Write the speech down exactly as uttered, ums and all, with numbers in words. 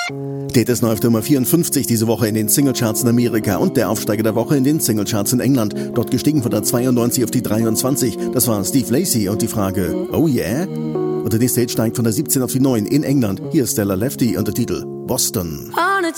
Date ist neu auf Nummer vierundfünfzig diese Woche in den Singlecharts in Amerika und der Aufsteiger der Woche in den Singlecharts in England. Dort gestiegen von der zweiundneunzig auf die dreiundzwanzig. Das war Steve Lacy und die Frage, oh yeah? Und der nächste Hit steigt von der siebzehn auf die neun in England. Hier ist Stella Lefty und der Titel Boston.